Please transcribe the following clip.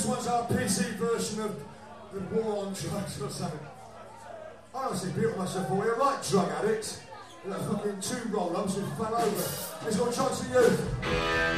this one's our PC version of the War on Drugs or something. I honestly built myself all here, right, drug addict. With that fucking 2 roll-ups who fell over. Here's what Chance of Youth.